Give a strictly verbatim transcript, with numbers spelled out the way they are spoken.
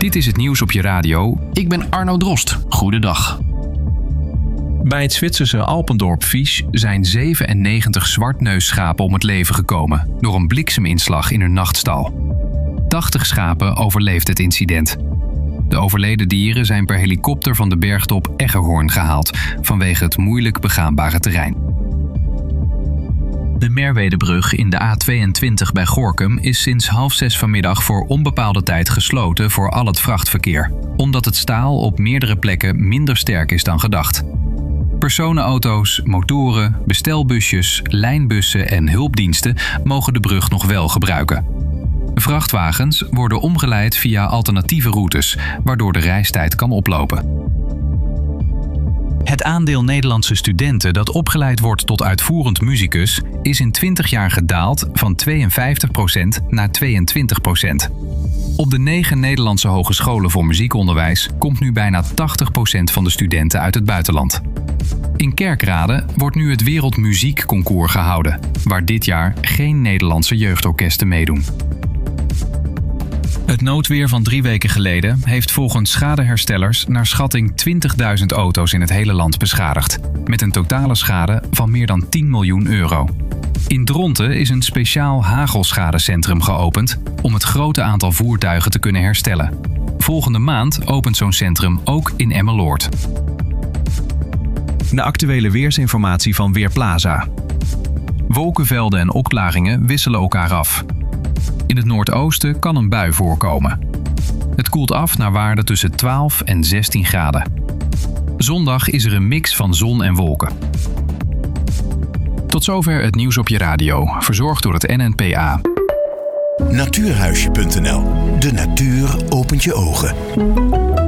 Dit is het nieuws op je radio. Ik ben Arno Drost. Goedendag. Bij het Zwitserse Alpendorp Fies zijn zevenennegentig zwartneusschapen om het leven gekomen door een blikseminslag in hun nachtstal. tachtig schapen overleefden het incident. De overleden dieren zijn per helikopter van de bergtop Eggerhoorn gehaald vanwege het moeilijk begaanbare terrein. De Merwedebrug in de A tweeëntwintig bij Gorinchem is sinds half zes vanmiddag voor onbepaalde tijd gesloten voor al het vrachtverkeer, omdat het staal op meerdere plekken minder sterk is dan gedacht. Personenauto's, motoren, bestelbusjes, lijnbussen en hulpdiensten mogen de brug nog wel gebruiken. Vrachtwagens worden omgeleid via alternatieve routes, waardoor de reistijd kan oplopen. Het aandeel Nederlandse studenten dat opgeleid wordt tot uitvoerend muzikus is in twintig jaar gedaald van tweeënvijftig procent naar tweeëntwintig procent. Op de negen Nederlandse hogescholen voor muziekonderwijs komt nu bijna tachtig procent van de studenten uit het buitenland. In Kerkrade wordt nu het Wereldmuziekconcours gehouden, waar dit jaar geen Nederlandse jeugdorkesten meedoen. Het noodweer van drie weken geleden heeft volgens schadeherstellers naar schatting twintigduizend auto's in het hele land beschadigd, met een totale schade van meer dan tien miljoen euro. In Dronten is een speciaal hagelschadecentrum geopend om het grote aantal voertuigen te kunnen herstellen. Volgende maand opent zo'n centrum ook in Emmeloord. De actuele weersinformatie van Weerplaza. Wolkenvelden en opklaringen wisselen elkaar af. In het noordoosten kan een bui voorkomen. Het koelt af naar waarden tussen twaalf en zestien graden. Zondag is er een mix van zon en wolken. Tot zover het nieuws op je radio, verzorgd door het N N P A. Natuurhuisje punt n l. De natuur opent je ogen.